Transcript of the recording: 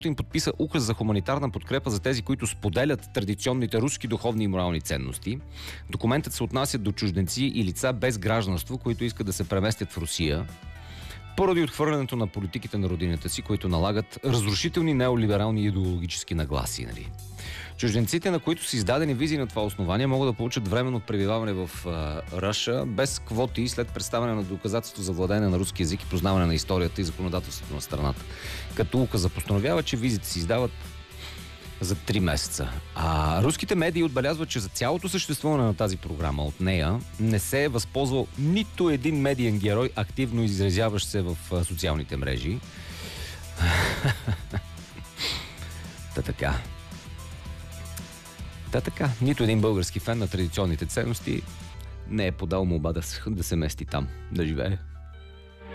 им подписа указ за хуманитарна подкрепа за тези, които споделят традиционните руски духовни и морални ценности. Документът се отнася до чужденци и лица без гражданство, които искат да се преместят в Русия, поради отхвърлянето на политиките на родината си, които налагат разрушителни неолиберални идеологически нагласи. Нали? Чужденците, на които са издадени визи на това основание, могат да получат временно пребиваване в Ръша без квоти след представяне на доказателство за владеене на руски език и познаване на историята и законодателството на страната. Като указа постановява, че визите се издават за 3 месеца. А руските медии отбелязват, че за цялото съществуване на тази програма от нея не се е възползвал нито един медиен герой, активно изразяващ се в социалните мрежи. Така. Нито един български фен на традиционните ценности не е подал молба да се мести там, да живее.